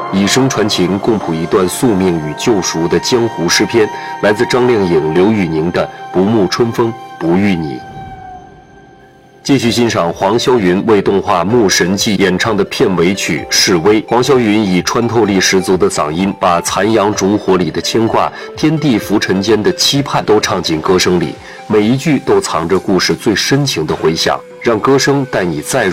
以声传情，共谱一段宿命与救赎的江湖诗篇，来自张靓颖、刘宇宁的《不慕春风不遇你》。继续欣赏黄霄云为动画《牧神记》演唱的片尾曲《示威》。黄霄云以穿透力十足的嗓音，把残阳烛火里的牵挂、天地浮沉间的期盼都唱进歌声里，每一句都藏着故事最深情的回响，让歌声带你再入